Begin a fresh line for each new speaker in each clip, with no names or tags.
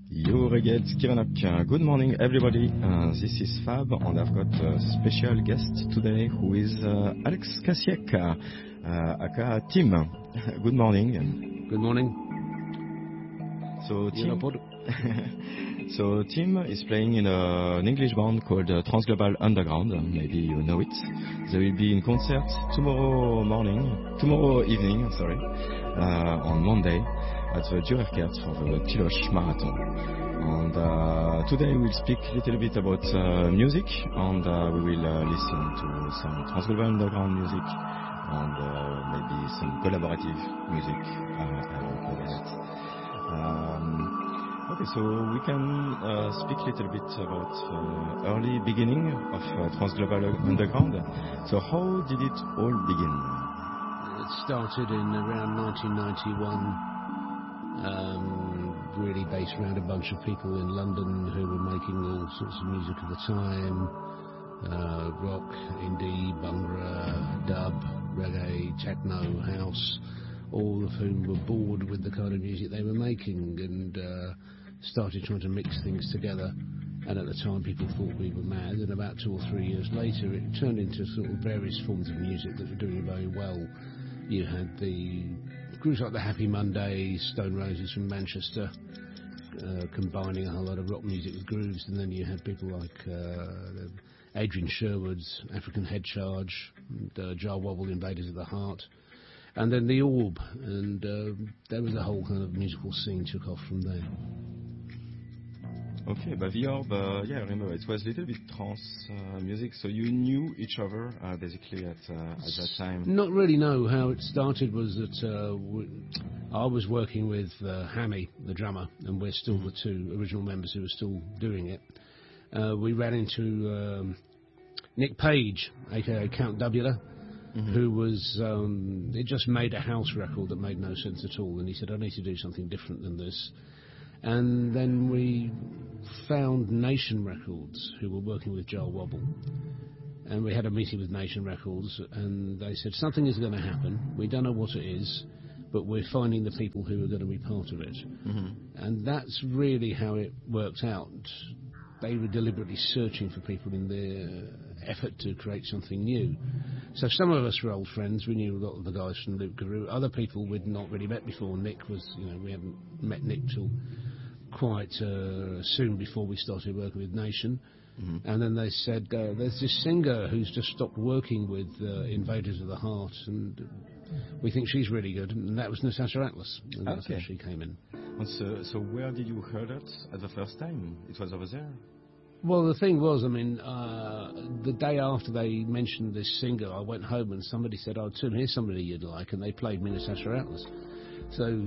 Yo Reggae, Kivanak. Good morning everybody, this is Fab and I've got a special guest today who is Alex Kasiek, aka Tim. Good morning.
Good morning.
So Tim is playing in an English band called Transglobal Underground, maybe you know it. They will be in concert tomorrow evening, on Monday at the Durerkerk for the Tiloche Marathon. And today we'll speak a little bit about music, and we will listen to some Transglobal Underground music and maybe some collaborative music. Okay, so we can speak a little bit about early beginning of Transglobal Underground. So how did it all begin?
It started in around 1991. Really based around a bunch of people in London who were making all sorts of music at the time, rock, indie, bhangra, dub, reggae, techno, house, all of whom were bored with the kind of music they were making and started trying to mix things together. And at the time people thought we were mad, and about 2 or 3 years later it turned into sort of various forms of music that were doing very well. You had the groups like the Happy Mondays, Stone Roses from Manchester, combining a whole lot of rock music with grooves, and then you had people like Adrian Sherwood's African Head Charge, and Jar Wobble, Invaders of the Heart, and then the Orb, and there was a whole kind of musical scene took off from there.
Okay, but the Orb, yeah, I remember it was a little bit trance music, so you knew each other basically at that time?
Not really, no. How it started was that I was working with Hammy, the drummer, and we're still the two original members who are still doing it. We ran into Nick Page, aka Count Dubula, who was, he just made a house record that made no sense at all, and he said, I need to do something different than this. And then we found Nation Records, who were working with Jar Wobble. And we had a meeting with Nation Records, and they said, something is going to happen. We don't know what it is, but we're finding the people who are going to be part of it. And that's really how it worked out. They were deliberately searching for people in their effort to create something new. So some of us were old friends. We knew a lot of the guys from Luke Garou. Other people we'd not really met before. Nick was, we hadn't met Nick till quite soon before we started working with Nation. And then they said, there's this singer who's just stopped working with Invaders of the Heart, and we think she's really good. And that was Natasha Atlas, and that's how she came in.
So where did you hear that at the first time? It was over there?
Well, the thing was, the day after they mentioned this singer, I went home and somebody said, oh, Tim, here's somebody you'd like, and they played me Natasha Atlas. So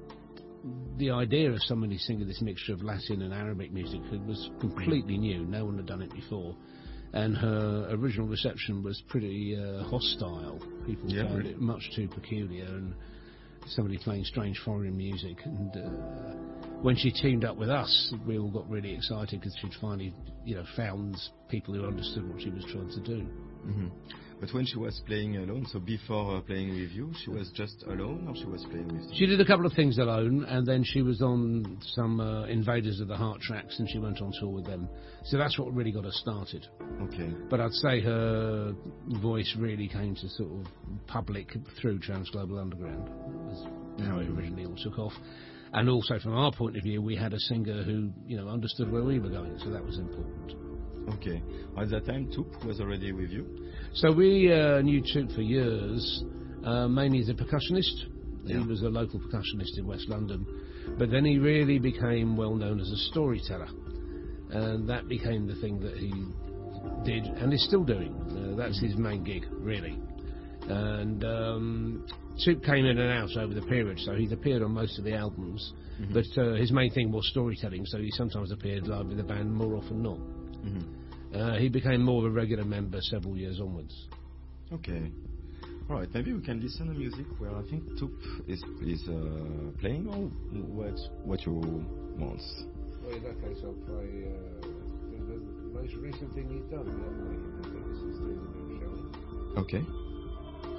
the idea of somebody singing this mixture of Latin and Arabic music was completely new. No one had done it before. And her original reception was pretty hostile. People found it much too peculiar, and somebody playing strange foreign music. And when she teamed up with us, we all got really excited because she'd finally, found people who understood what she was trying to do.
But when she was playing alone, so before playing with you, she was just alone, or she was playing with you?
She did a couple of things alone, and then she was on some Invaders of the Heart tracks, and she went on tour with them. So that's what really got her started.
Okay.
But I'd say her voice really came to sort of public through Transglobal Underground. Was how it originally all took off. And also from our point of view, we had a singer who, understood where we were going, so that was important.
Okay. At that time, Toop was already with you?
So we knew Toop for years, mainly as a percussionist. He was a local percussionist in West London. But then he really became well known as a storyteller. And that became the thing that he did and is still doing. That's his main gig, really. And Toop came in and out over the period, so he's appeared on most of the albums. But his main thing was storytelling, so he sometimes appeared live with the band, more often not. He became more of a regular member several years onwards.
Okay. All right, maybe we can listen to music where I think Toop is playing, or what you want.
Well, in that case, I'll play the most recent thing he's done. I think this is the showing.
Okay.